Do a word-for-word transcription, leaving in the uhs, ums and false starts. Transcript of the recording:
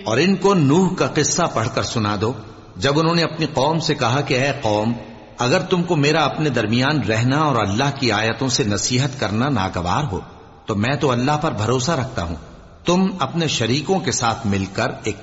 और इनको नूह का किस्सा पढ़कर सुना दो, जब उन्होंने अपनी कौम से कहा कि ऐ कौम, अगर तुमको मेरा अपने दरमियान रहना और अल्लाह की आयतों से नसीहत करना नागवार हो तो मैं तो अल्लाह पर भरोसा रखता हूं, तुम अपने शरीकों के साथ मिलकर एक